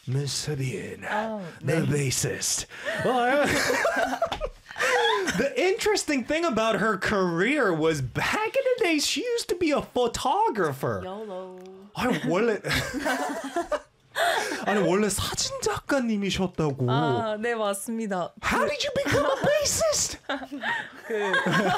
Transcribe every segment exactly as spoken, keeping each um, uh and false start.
Miss Sabine, Oh, the 네. bassist. Well, I- the interesting thing about her career was back in the day, she used to be a photographer. YOLO. 아니 원래 아니 원래 사진 작가님이셨다고. 아, 네, 맞습니다. How did you become a bassist? 그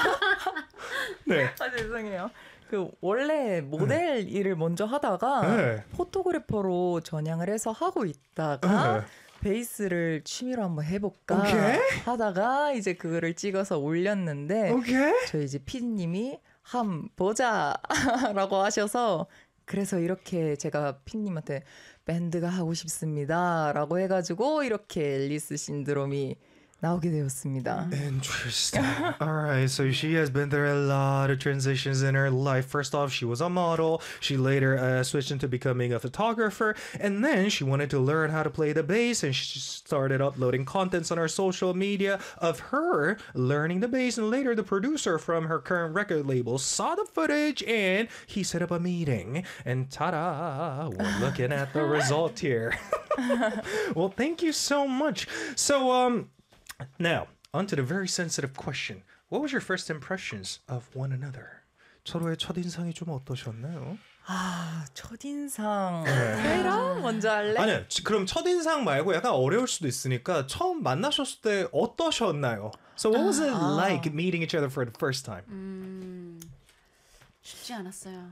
네. 아, 죄송해요. 그 원래 모델 일을 먼저 하다가 네. 포토그래퍼로 전향을 해서 하고 있다가 네. 베이스를 취미로 한번 해볼까 오케이. 하다가 이제 그거를 찍어서 올렸는데 오케이. 저희 이제 피디님이 함 보자라고 하셔서 그래서 이렇게 제가 피디님한테 밴드가 하고 싶습니다라고 해가지고 이렇게 앨리스 신드롬이 나오게 되었습니다. Interesting. All right, so she has been through a lot of transitions in her life. First off, she was a model. She later uh, switched into becoming a photographer, and then she wanted to learn how to play the bass, and she just started uploading contents on her social media of her learning the bass. And later, the producer from her current record label saw the footage, and he set up a meeting. And ta-da, we're looking at the result here. Well, thank you so much. So, um. Now, on to the very sensitive question. What was your first impressions of one another? 서로의 첫인상이 좀 어떠셨나요? 아, 첫인상. 테라 먼저 할래? 아니요, 그럼 첫인상 말고 약간 어려울 수도 있으니까 처음 만나셨을 때 어떠셨나요? So what was it 아. like meeting each other for the first time? 음, 쉽지 않았어요.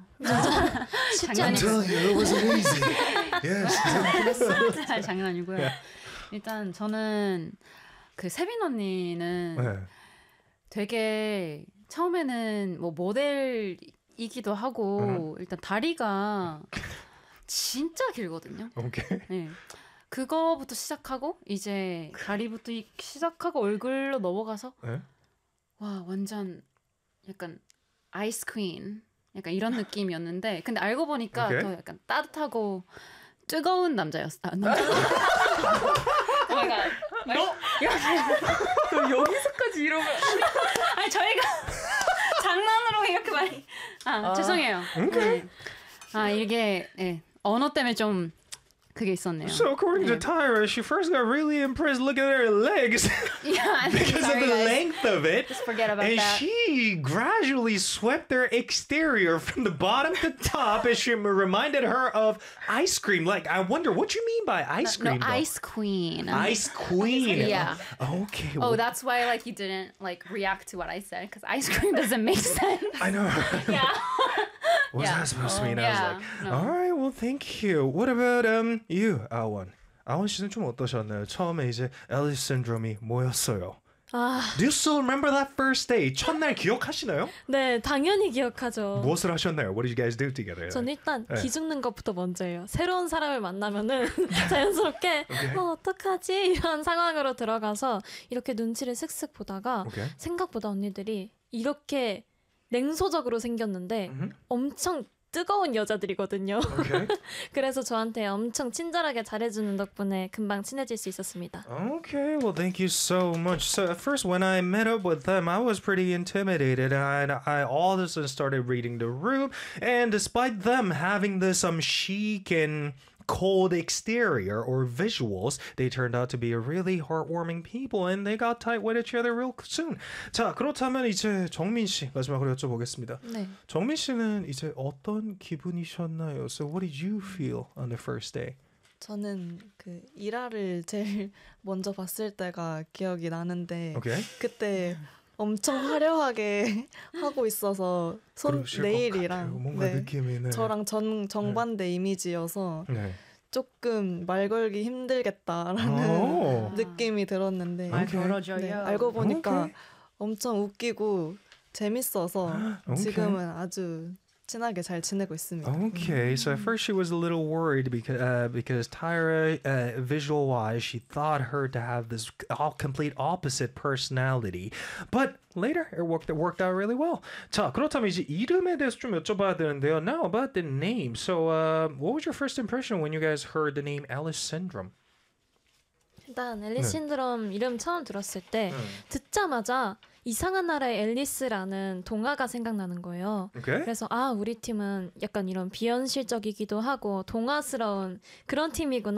쉽지 않았어요. telling you, it wasn't easy. Yes. 잘 장난이고요. 일단 저는 그 세빈 언니는 네. 되게 처음에는 뭐 모델이기도 하고 일단 다리가 진짜 길거든요. 오케이. 네. 그거부터 시작하고 이제 다리부터 시작하고 얼굴로 넘어가서 네? 와 완전 약간 아이스 퀸 약간 이런 느낌이었는데 근데 알고 보니까 오케이. 더 약간 따뜻하고 뜨거운 남자였어. 아, 남자. 오 마이 갓. 너 그럼 여기서까지 이러면 아니 저희가 장난으로 이렇게 많이 아, 아. 죄송해요. 네. 아 이게 네. 언어 때문에 좀 그게 있었네요. So according to 네. Tyra, she first got really impressed looking at her legs Yeah, I'm because sorry, of the guys. length of it. Just forget about And that. she gradually swept their exterior from the bottom to top as she reminded her of ice cream. Like, I wonder what you mean by ice No, cream. though? ice queen. Ice queen. Yeah. Okay. Oh, well, that's why like you didn't like react to what I said because ice cream doesn't make sense. I know. Yeah. What's Yeah. that supposed to mean? Oh, I was yeah. like, No. all right, well, thank you. What about um you, 아원? 아원 씨는 좀 어떠셨나요? 처음에 이제 앨리스 신드롬이 뭐였어요? 아, Do you still remember that first day? 첫날 기억하시나요? 네, 당연히 기억하죠. 무엇을 하셨나요? What did you guys do together? 전 일단 네. 기죽는 것부터 먼저예요. 새로운 사람을 만나면은 자연스럽게 어, 어떡하지? 이런 상황으로 들어가서 이렇게 눈치를 슥슥 보다가 오케이. 생각보다 언니들이 이렇게 냉소적으로 생겼는데 음. 엄청 뜨거운 여자들이거든요. Okay. 그래서 저한테 엄청 친절하게 잘해주는 덕분에 금방 친해질 수 있었습니다. Okay, well, thank you so much. So at first, when I met up with them, I was pretty intimidated, and I all of a sudden started reading the room. And despite them having this um chic and cold exterior or visuals, they turned out to be a really heartwarming people, and they got tight with each other real soon. 자, 그렇다면 이제 정민 씨 마지막으로 여쭤보겠습니다. 네. 정민 씨는 이제 어떤 기분이셨나요? So what did you feel on the first day? 저는 그 일화를 제일 먼저 봤을 때가 기억이 나는데 Okay. 그때 엄청 화려하게 하고 있어서 손 그러실 것 같아요. 네일이랑 뭔가 네, 느낌이 네. 저랑 전 정반대 이미지여서 네. 조금 말 걸기 힘들겠다라는 오. 느낌이 들었는데 말 걸어줘요. 네, 알고 보니까 오케이. 엄청 웃기고 재밌어서 오케이. 지금은 아주 친하게 잘 지내고 있습니다. Okay, so at first she was a little worried because uh, because Tyra, uh, visual wise, she thought her to have this all complete opposite personality, but later it worked it worked out really well. 자, 그렇다면 이제 이름에 대해서 좀 여쭤봐야 되는데요. Now about the name. So, uh, what was your first impression when you guys heard the name Alice Syndrome? 일단 앨리스 신드롬 이름 처음 들었을 때 듣자마자 이상한 나라의 앨리스라는 동화가 생각나는 거예요. Okay. 그래서 아 우리 팀은 약간 이런 비현실적이기도 하고 동화스러운 그런 팀이구나